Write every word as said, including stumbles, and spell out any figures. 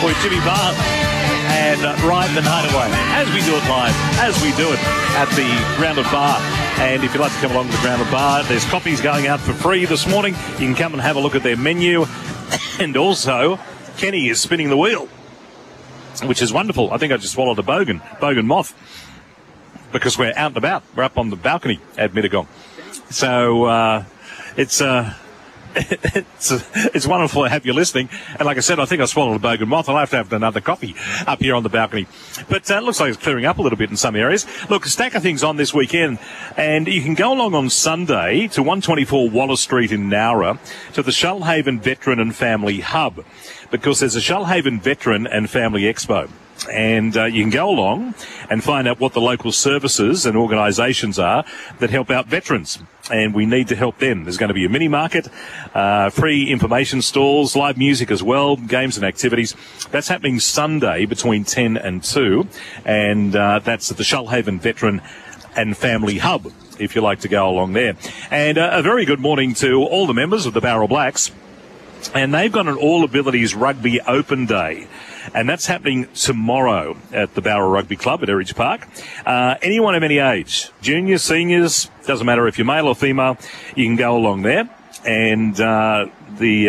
with Jimmy Barr and uh, Ride the Night Away, as we do it live, as we do it at the Grounded Bar. And if you'd like to come along to the Grounded Bar, there's coffees going out for free this morning. You can come and have a look at their menu. And also, Kenny is spinning the wheel, which is wonderful. I think I just swallowed a bogan, bogan moth, because we're out and about. We're up on the balcony at Mittagong. So uh, it's... Uh, It's it's wonderful to have you listening. And like I said, I think I swallowed a bogan moth. I'll have to have another coffee up here on the balcony. But uh, it looks like it's clearing up a little bit in some areas. Look, a stack of things on this weekend. And you can go along on Sunday to one twenty-four Wallace Street in Nowra to the Shoalhaven Veteran and Family Hub, because there's a Shoalhaven Veteran and Family Expo. And uh, you can go along and find out what the local services and organisations are that help out veterans. And we need to help them. There's going to be a mini market, uh, free information stalls, live music as well, games and activities. That's happening Sunday between ten and two. And uh, that's at the Shoalhaven Veteran and Family Hub, if you like to go along there. And uh, a very good morning to all the members of the Bowral Blacks. And they've got an All Abilities Rugby Open Day. And that's happening tomorrow at the Bowral Rugby Club at Erridge Park. Uh, anyone of any age, juniors, seniors, doesn't matter if you're male or female, you can go along there. And uh, the